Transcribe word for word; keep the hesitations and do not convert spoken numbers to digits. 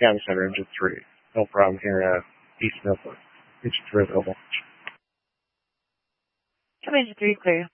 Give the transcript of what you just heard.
County Center, Engine three. No problem here at East Milford. Engine three available. Come Engine three, clear.